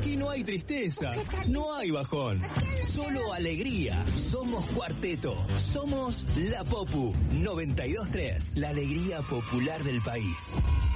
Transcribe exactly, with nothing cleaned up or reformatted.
Aquí no hay tristeza, no hay bajón, solo alegría. Somos Cuarteto, somos La Popu noventa y dos tres, la alegría popular del país.